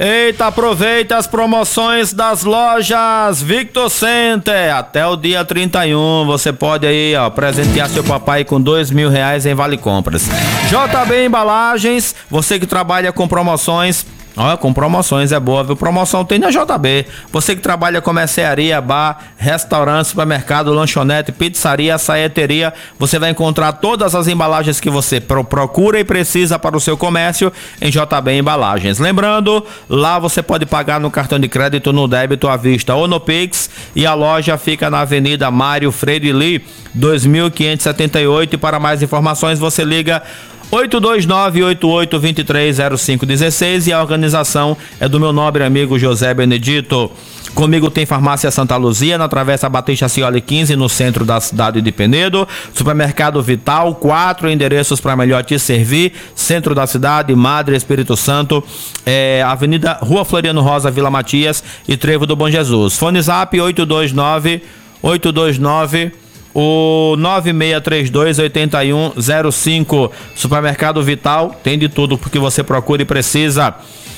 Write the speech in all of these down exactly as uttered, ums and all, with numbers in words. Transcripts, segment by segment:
Eita, aproveita as promoções das lojas Victor Center. Até o dia trinta e um você pode aí, ó, presentear seu papai com dois mil reais em vale compras. J B Embalagens, você que trabalha com promoções. Olha, com promoções é boa, viu? Promoção tem na J B. Você que trabalha com mercearia, bar, restaurante, supermercado, lanchonete, pizzaria, açaieteria, você vai encontrar todas as embalagens que você pro- procura e precisa para o seu comércio em J B Embalagens. Lembrando, lá você pode pagar no cartão de crédito, no débito à vista ou no Pix, e a loja fica na Avenida Mário Freire Lee, dois mil quinhentos e setenta e oito, e para mais informações você liga oito dois nove, oito oito dois três zero cinco um seis, e a organização é do meu nobre amigo José Benedito. Comigo tem Farmácia Santa Luzia, na Travessa Batista Cioli quinze, no centro da cidade de Penedo. Supermercado Vital, quatro endereços para melhor te servir: centro da cidade, Madre Espírito Santo, é, Avenida Rua Floriano Rosa, Vila Matias e Trevo do Bom Jesus. Fone Zap oito dois nove, oito dois nove o nove seis três dois, oito um zero cinco. Supermercado Vital tem de tudo porque você procura e precisa.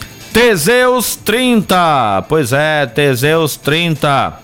Teseus trinta, pois é, Teseus trinta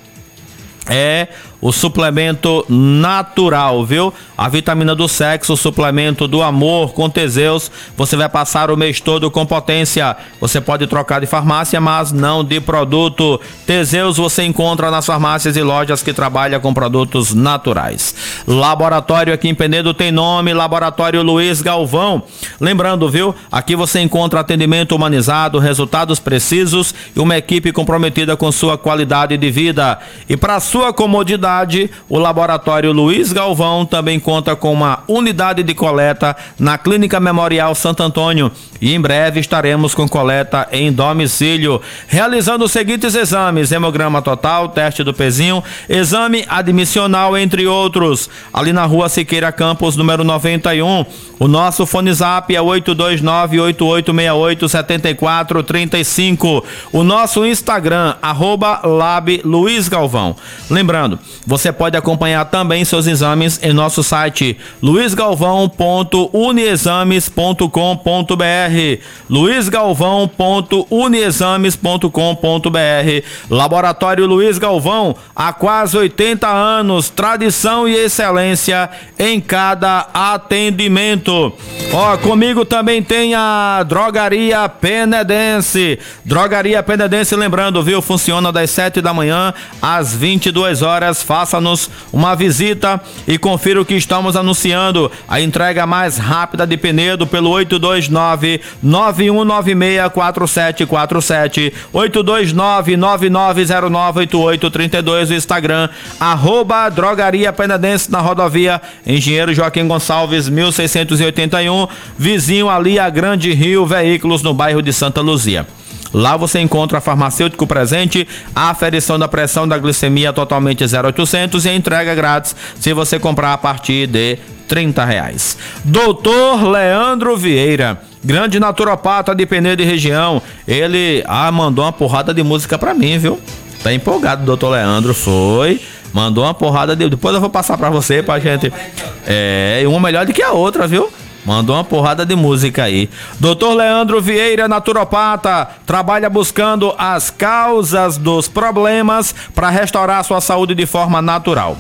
é o suplemento natural, viu? A vitamina do sexo, o suplemento do amor com Teseus. Você vai passar o mês todo com potência. Você pode trocar de farmácia, mas não de produto. Teseus você encontra nas farmácias e lojas que trabalham com produtos naturais. Laboratório aqui em Penedo tem nome, Laboratório Luiz Galvão. Lembrando, viu? Aqui você encontra atendimento humanizado, resultados precisos e uma equipe comprometida com sua qualidade de vida. E para sua comodidade, o Laboratório Luiz Galvão também conta com uma unidade de coleta na Clínica Memorial Santo Antônio, e em breve estaremos com coleta em domicílio, realizando os seguintes exames: hemograma total, teste do pezinho, exame admissional, entre outros, ali na Rua Siqueira Campos, número noventa e um. O nosso fone zap é oito dois nove, oito oito seis oito, sete quatro três cinco. O nosso Instagram, arroba Lab Luiz Galvão. Lembrando, você pode acompanhar também seus exames em nosso site luiz galvão ponto uniexames ponto com ponto br, luiz galvão ponto uniexames ponto com ponto br. Laboratório Luiz Galvão, há quase oitenta anos, tradição e excelência em cada atendimento. Ó, comigo também tem a Drogaria Penedense. Drogaria Penedense, lembrando, viu, funciona das sete da manhã às vinte e duas horas. Faça-nos uma visita e confira o que estamos anunciando. A entrega mais rápida de Penedo pelo oito dois nove, nove um nove seis, quatro sete quatro sete, oito dois nove, nove nove zero nove, oito oito três dois. O Instagram, arroba Drogaria Penedense, na rodovia Engenheiro Joaquim Gonçalves, mil seiscentos e oitenta e um, vizinho ali a Grande Rio Veículos, no bairro de Santa Luzia. Lá você encontra farmacêutico presente, a aferição da pressão da glicemia totalmente zero oitocentos e a entrega grátis se você comprar a partir de trinta reais. Doutor Leandro Vieira, grande naturopata de Penedo e região, ele ah, mandou uma porrada de música pra mim, viu? Tá empolgado, doutor Leandro, foi... Mandou uma porrada de... Depois eu vou passar pra você, pra gente... É, uma melhor do que a outra, viu? Mandou uma porrada de música aí. doutor Leandro Vieira, naturopata, trabalha buscando as causas dos problemas para restaurar sua saúde de forma natural.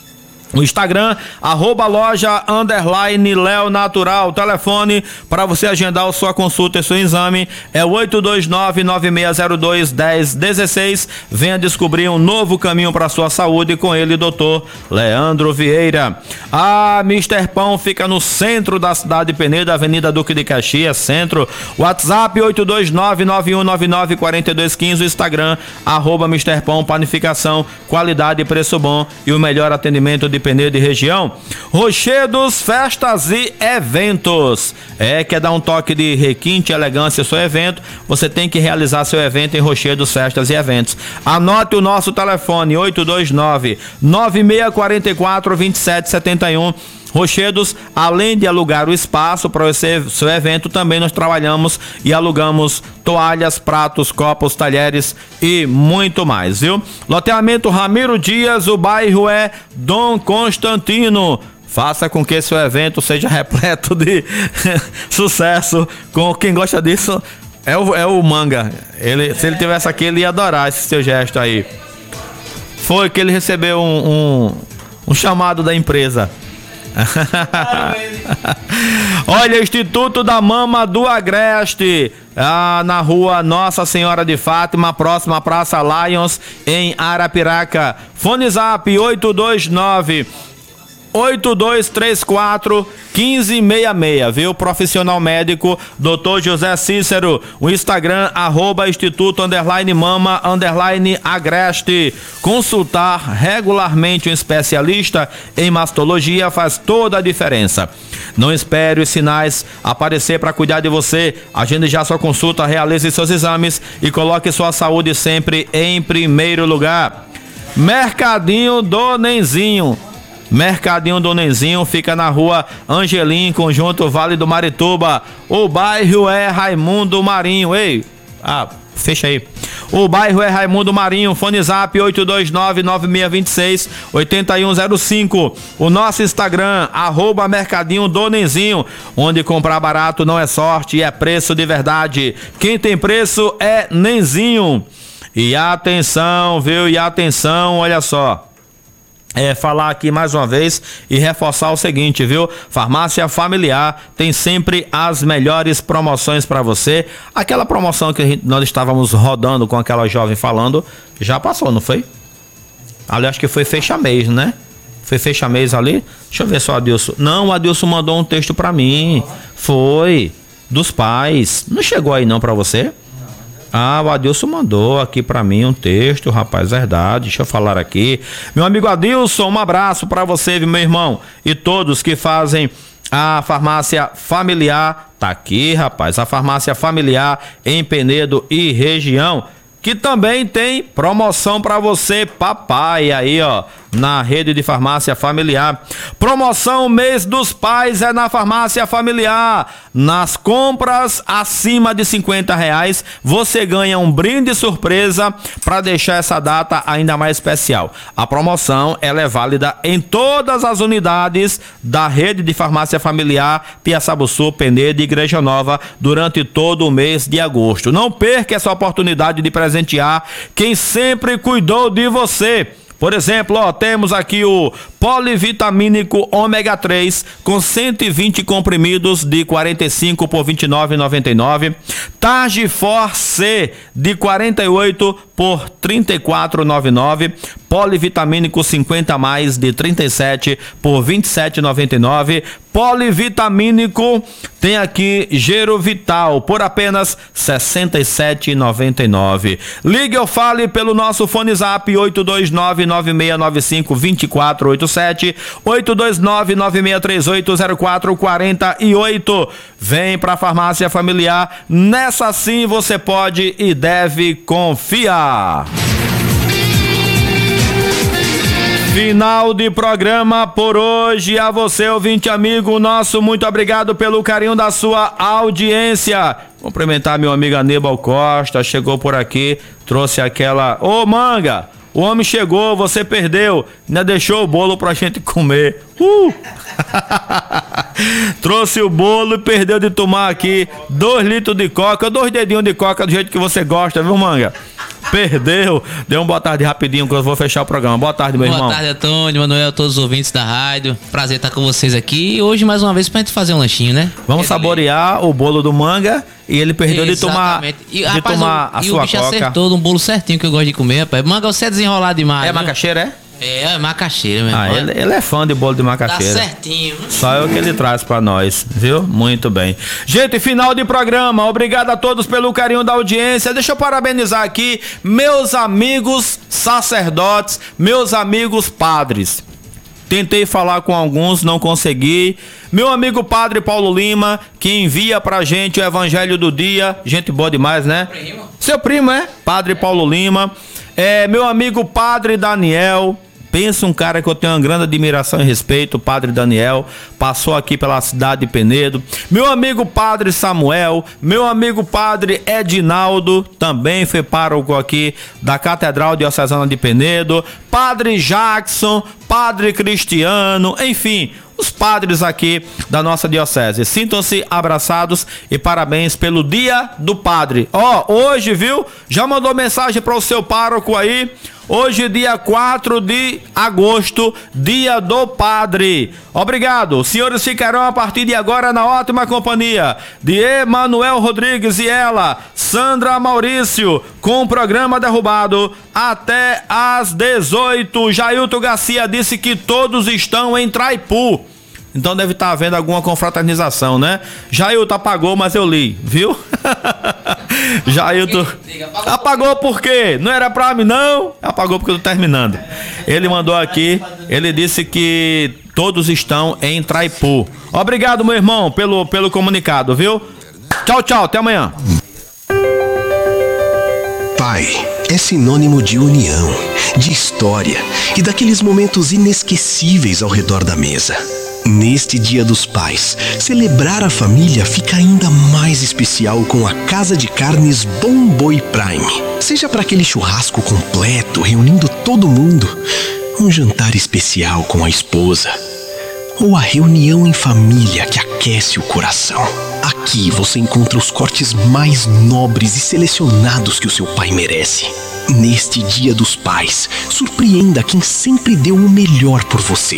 O Instagram, arroba loja, underline, Leo Natural. O telefone para você agendar a sua consulta e seu exame é oito dois nove, nove seis zero dois, um zero um seis. Venha descobrir um novo caminho para sua saúde com ele, doutor Leandro Vieira. A Mister Pão fica no centro da cidade de Penedo, Avenida Duque de Caxias, centro. WhatsApp oito dois nove, nove um nove nove, quatro dois um cinco. O Instagram, arroba Mister Pão, panificação, qualidade e preço bom e o melhor atendimento de Penedo e região. Rochedos, festas e eventos. É, quer dar um toque de requinte, elegância ao seu evento? Você tem que realizar seu evento em Rochedos, festas e eventos. Anote o nosso telefone oito dois nove, nove seis quatro quatro, dois sete sete um. Rochedos, além de alugar o espaço para o seu evento, também nós trabalhamos e alugamos toalhas, pratos, copos, talheres e muito mais, viu? Loteamento Ramiro Dias, o bairro é Dom Constantino. Faça com que seu evento seja repleto de sucesso. Com quem gosta disso, É o, é o Manga. Ele, se ele tivesse aqui, ele ia adorar esse seu gesto aí. Foi que ele recebeu um, um, um chamado da empresa. Olha, Instituto da Mama do Agreste, ah, na rua Nossa Senhora de Fátima, próxima à Praça Lions, em Arapiraca. Fone Zap oito dois nove, oito dois três quatro, um cinco seis seis, viu? Profissional médico, doutor José Cícero. O Instagram, arroba Instituto Underline Mama Underline Agreste. Consultar regularmente um especialista em mastologia faz toda a diferença. Não espere os sinais aparecer para cuidar de você. Agende já sua consulta, realize seus exames e coloque sua saúde sempre em primeiro lugar. Mercadinho do Nenzinho. Mercadinho do Nenzinho fica na rua Angelim, Conjunto Vale do Marituba. O bairro é Raimundo Marinho. Ei, ah, fecha aí. O bairro é Raimundo Marinho. Fone Zap oito dois nove, nove seis dois seis, oito um zero cinco. O nosso Instagram, arroba Mercadinho do Nenzinho, onde comprar barato não é sorte, é preço de verdade. Quem tem preço é Nenzinho. E atenção, viu? E atenção, olha só. É, falar aqui mais uma vez e reforçar o seguinte, viu? Farmácia Familiar tem sempre as melhores promoções para você. Aquela promoção que a gente, nós estávamos rodando com aquela jovem falando, já passou, não foi? Ali acho que foi fecha-mês, né? Foi fecha-mês ali? Deixa eu ver se o Adilson... Não, o Adilson mandou um texto para mim. Foi. Dos pais. Não chegou aí não para você? Ah, o Adilson mandou aqui pra mim um texto, rapaz, verdade, deixa eu falar aqui. Meu amigo Adilson, um abraço pra você, meu irmão, e todos que fazem a farmácia familiar. Tá aqui, rapaz, a farmácia familiar em Penedo e região, que também tem promoção pra você, papai, aí ó, na rede de farmácia familiar. Promoção mês dos pais é na farmácia familiar. Nas compras acima de cinquenta reais, você ganha um brinde surpresa para deixar essa data ainda mais especial. A promoção ela é válida em todas as unidades da rede de farmácia familiar Piaçabuçu, Penedo e Igreja Nova durante todo o mês de agosto. Não perca essa oportunidade de presentear quem sempre cuidou de você. Por exemplo, ó, temos aqui o polivitamínico ômega três com cento e vinte comprimidos de quarenta e cinco por vinte e nove reais e noventa e nove centavos. Targifor C de quarenta e oito por trinta e quatro reais e noventa e nove centavos. Polivitamínico cinquenta mais de trinta e sete por vinte e sete reais e noventa e nove centavos. Polivitamínico tem aqui Gero Vital por apenas sessenta e sete reais e noventa e nove centavos. Ligue ou fale pelo nosso fone Zap oito dois nove, nove seis nove cinco, dois quatro oito sete, oito dois nove, nove seis três oito, zero quatro quatro oito. Vem pra farmácia familiar, nessa sim você pode e deve confiar. Final de programa por hoje. A você, ouvinte amigo nosso, muito obrigado pelo carinho da sua audiência. Cumprimentar meu amigo Aníbal Costa, chegou por aqui, trouxe aquela... Ô, Manga, o homem chegou, você perdeu, ainda deixou o bolo pra gente comer. Uh! Trouxe o bolo e perdeu de tomar aqui dois litros de coca, dois dedinhos de coca do jeito que você gosta, viu, Manga? Perdeu. Dê uma boa tarde rapidinho que eu vou fechar o programa. Boa tarde, meu boa irmão. Boa tarde, Antônio, Manuel, todos os ouvintes da rádio. Prazer estar com vocês aqui. E hoje, mais uma vez, pra gente fazer um lanchinho, né? Vamos saborear também o bolo do Manga. E ele perdeu Exatamente. de tomar, e, de rapaz, tomar o, a e sua o bicho coca. acertou um bolo certinho que eu gosto de comer, rapaz. Manga, você é desenrolado demais. É viu? macaxeira, é? É, é macaxeira, meu ah, irmão. Ele, ele é fã de bolo de macaxeira. Tá certinho. Só é o que ele traz pra nós, viu? Muito bem. Gente, final de programa. Obrigado a todos pelo carinho da audiência. Deixa eu parabenizar aqui meus amigos sacerdotes, meus amigos padres. Tentei falar com alguns, não consegui. Meu amigo Padre Paulo Lima, que envia pra gente o Evangelho do Dia. Gente boa demais, né? Primo. Seu primo, é? Padre Paulo Lima. É, meu amigo Padre Daniel. Pensa um cara que eu tenho uma grande admiração e respeito, o Padre Daniel, passou aqui pela cidade de Penedo. Meu amigo Padre Samuel, meu amigo Padre Edinaldo, também foi pároco aqui da Catedral Diocesana de Penedo. Padre Jackson, Padre Cristiano, enfim, os padres aqui da nossa diocese. Sintam-se abraçados e parabéns pelo Dia do Padre. Ó, oh, hoje, viu? Já mandou mensagem para o seu pároco aí? Hoje, dia quatro de agosto, Dia do Padre. Obrigado. Os senhores ficarão a partir de agora na ótima companhia de Emanuel Rodrigues e ela, Sandra Maurício, com o programa Derrubado até às dezoito. Jailton Garcia disse que todos estão em Traipu. Então deve estar havendo alguma confraternização, né? Jailton apagou, mas eu li, viu? Jailton apagou por quê? Não era pra mim, não? Apagou porque eu tô terminando. Ele mandou aqui, ele disse que todos estão em Traipu. Obrigado, meu irmão, pelo, pelo comunicado, viu? Tchau, tchau, até amanhã. Pai é sinônimo de união, de história e daqueles momentos inesquecíveis ao redor da mesa. Neste Dia dos Pais, celebrar a família fica ainda mais especial com a Casa de Carnes Bom Boi Prime. Seja para aquele churrasco completo, reunindo todo mundo, um jantar especial com a esposa, ou a reunião em família que aquece o coração. Aqui você encontra os cortes mais nobres e selecionados que o seu pai merece. Neste Dia dos Pais, surpreenda quem sempre deu o melhor por você.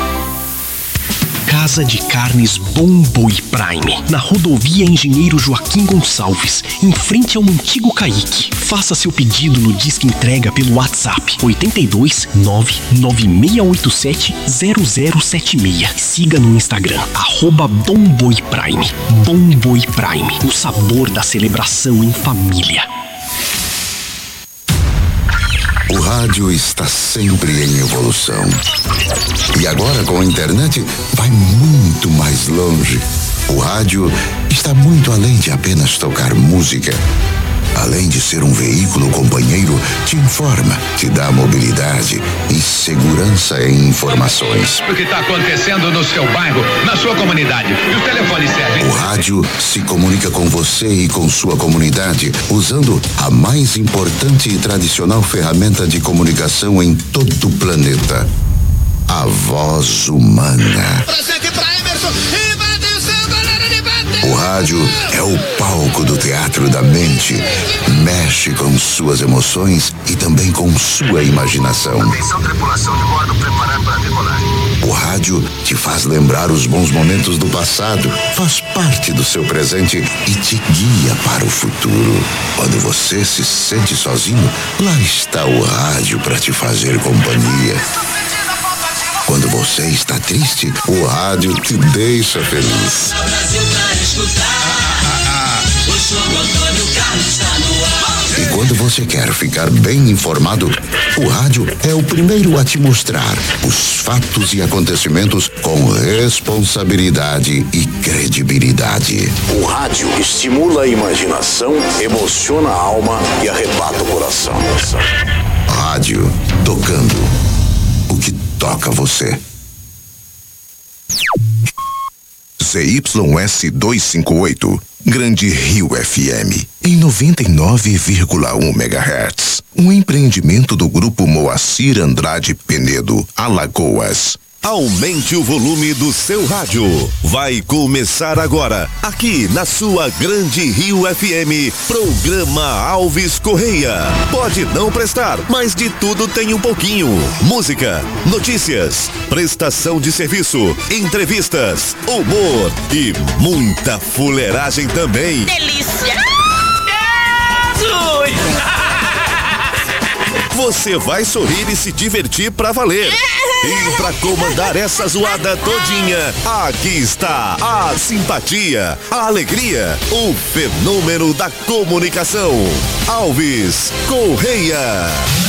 Casa de Carnes Bom Boi Prime, na rodovia Engenheiro Joaquim Gonçalves, em frente ao antigo Caique. Faça seu pedido no Disque Entrega pelo WhatsApp oito dois nove nove seis oito sete zero zero sete seis. Siga no Instagram, arroba Bom Boi Prime. Bom Boi Prime, o sabor da celebração em família. O rádio está sempre em evolução. E agora com a internet vai muito mais longe. O rádio está muito além de apenas tocar música. Além de ser um veículo companheiro, te informa, te dá mobilidade e segurança em informações. O que está acontecendo no seu bairro, na sua comunidade. E os telefones servem. O rádio se comunica com você e com sua comunidade usando a mais importante e tradicional ferramenta de comunicação em todo o planeta: a voz humana. Presente para Emerson e atenção, galera de bater. O rádio é o palco do teatro da mente. Mexe com suas emoções e também com sua imaginação. Atenção, tripulação de bordo, preparar para decolar. O rádio te faz lembrar os bons momentos do passado, faz parte do seu presente e te guia para o futuro. Quando você se sente sozinho, lá está o rádio para te fazer companhia. Quando você está triste, o rádio te deixa feliz. E quando você quer ficar bem informado, o rádio é o primeiro a te mostrar os fatos e acontecimentos com responsabilidade e credibilidade. O rádio estimula a imaginação, emociona a alma e arrebata o coração. Rádio, tocando o que toca você. Z Y S duzentos e cinquenta e oito, Grande Rio F M, em noventa e nove vírgula um megahertz. Um empreendimento do Grupo Moacir Andrade Penedo, Alagoas. Aumente o volume do seu rádio. Vai começar agora, aqui na sua Grande Rio F M, programa Alves Correia. Pode não prestar, mas de tudo tem um pouquinho. Música, notícias, prestação de serviço, entrevistas, humor e muita fuleiragem também. Delícia! Você vai sorrir e se divertir pra valer. E pra comandar essa zoada todinha, aqui está a simpatia, a alegria, o fenômeno da comunicação. Alves Correia.